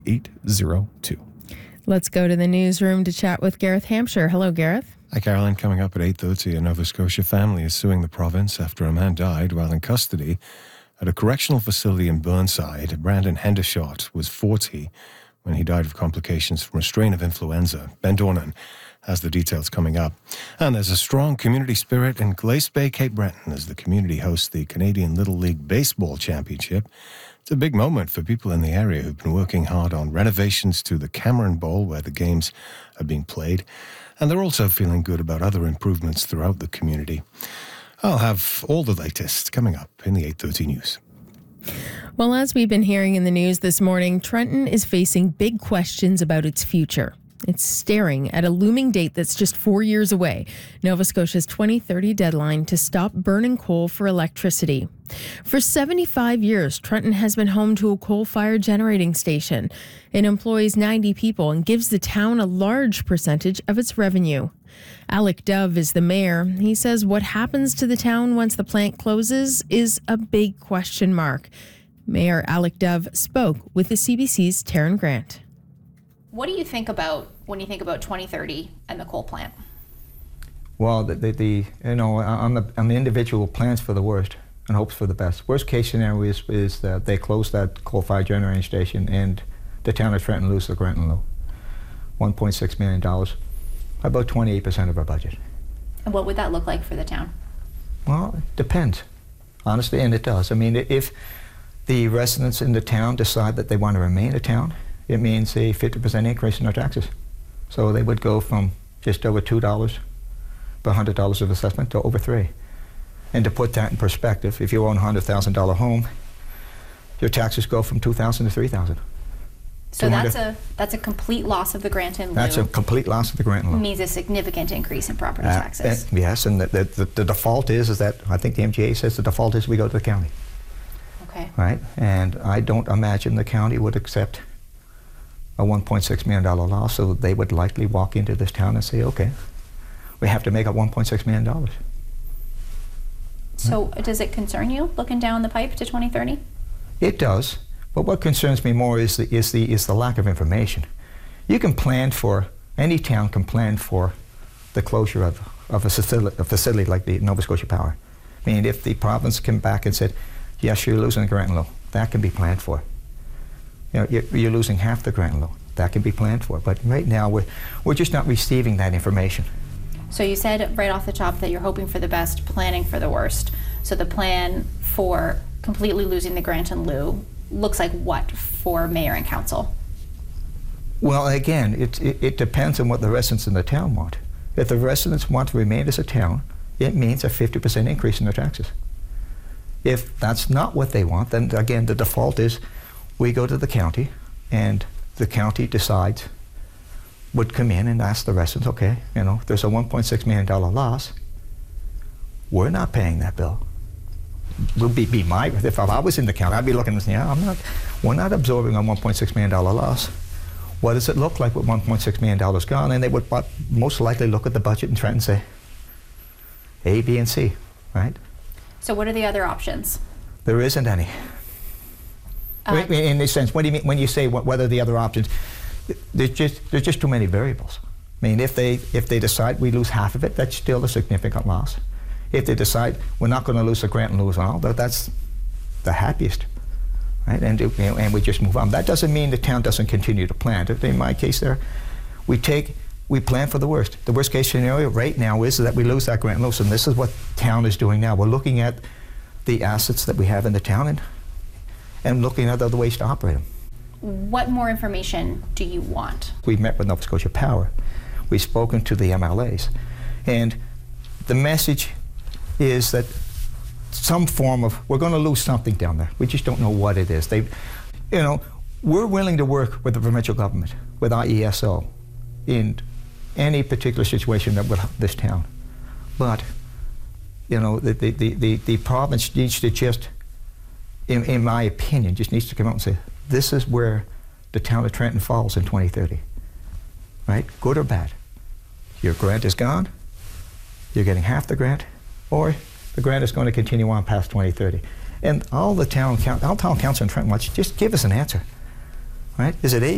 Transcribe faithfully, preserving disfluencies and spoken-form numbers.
eight zero two. Let's go to the newsroom to chat with Gareth Hampshire. Hello, Gareth. Hi, Caroline. Coming up at eight thirty, a Nova Scotia family is suing the province after a man died while in custody at a correctional facility in Burnside. Brandon Hendershot was forty when he died of complications from a strain of influenza. Ben Dornan has the details coming up. And there's a strong community spirit in Glace Bay, Cape Breton, as the community hosts the Canadian Little League Baseball Championship. It's a big moment for people in the area who've been working hard on renovations to the Cameron Bowl, where the games are being played. And they're also feeling good about other improvements throughout the community. I'll have all the latest coming up in the eight thirty news. Well, as we've been hearing in the news this morning, Trenton is facing big questions about its future. It's staring at a looming date that's just four years away, Nova Scotia's twenty thirty deadline to stop burning coal for electricity. For seventy-five years, Trenton has been home to a coal-fired generating station. It employs ninety people and gives the town a large percentage of its revenue. Alec Dove is the mayor. He says what happens to the town once the plant closes is a big question mark. Mayor Alec Dove spoke with the C B C's Taryn Grant. What do you think about when you think about twenty thirty and the coal plant? Well, the, the, the you know on the on the individual plans for the worst and hopes for the best. Worst case scenario is is that they close that coal-fired generating station and the town of Trenton loses the grant in lieu, one point six million dollars, about twenty-eight percent of our budget. And what would that look like for the town? Well, it depends, honestly, and it does. I mean, if the residents in the town decide that they want to remain a town, it means a fifty percent increase in their taxes. So they would go from just over two dollars per one hundred dollars of assessment to over three. And to put that in perspective, if you own a one hundred thousand dollars home, your taxes go from two thousand dollars to three thousand dollars. So that's a that's a complete loss of the grant in lieu. That's a complete loss of the grant in lieu. Means a significant increase in property uh, taxes. And, yes, and the, the, the default is, is that, I think the M G A says the default is we go to the county. Okay. Right? And I don't imagine the county would accept a one point six million dollars loss, so they would likely walk into this town and say, okay, we have to make up one point six million dollars. So right. Does it concern you, looking down the pipe to twenty thirty? It does, but what concerns me more is the, is the, is the lack of information. You can plan for, any town can plan for the closure of, of a, facility, a facility like the Nova Scotia Power. I mean, if the province came back and said, yes, you're losing the grant in lieu, that can be planned for. You know, you're, you're losing half the grant in lieu. That can be planned for. But right now, we're, we're just not receiving that information. So you said right off the top that you're hoping for the best, planning for the worst. So the plan for completely losing the grant in lieu looks like what for mayor and council? Well, again, it, it, it depends on what the residents in the town want. If the residents want to remain as a town, it means a fifty percent increase in their taxes. If that's not what they want, then again, the default is we go to the county, and the county decides, would come in and ask the residents, okay, you know, there's a one point six million dollars loss. We're not paying that bill. Will be, be my, if I was in the county, I'd be looking and saying, yeah, I'm not, we're not absorbing a one point six million dollars loss. What does it look like with one point six million dollars gone? And they would most likely look at the budget and try and say, A, B, and C, right? So what are the other options? There isn't any. Uh, in this sense, what do you mean when you say what, what are the other options? There's just there's just too many variables. I mean, if they if they decide we lose half of it, that's still a significant loss. If they decide we're not going to lose the grant and lose all, that's the happiest, right? And you know, and we just move on. That doesn't mean the town doesn't continue to plan. In my case, there, we take we plan for the worst. The worst case scenario right now is that we lose that grant and lose, and this is what town is doing now. We're looking at the assets that we have in the town and and looking at other ways to operate them. What more information do you want? We've met with Nova Scotia Power. We've spoken to the M L As. And the message is that some form of, we're going to lose something down there. We just don't know what it is. They, you know, we're willing to work with the provincial government, with I E S O, in any particular situation that with this town. But, you know, the, the, the, the, the province needs to just, in, in my opinion, just needs to come out and say, this is where the town of Trenton falls in twenty thirty, right? Good or bad. Your grant is gone, you're getting half the grant, or the grant is going to continue on past twenty thirty. And all the town, all town council in Trenton wants, just give us an answer, right? Is it A,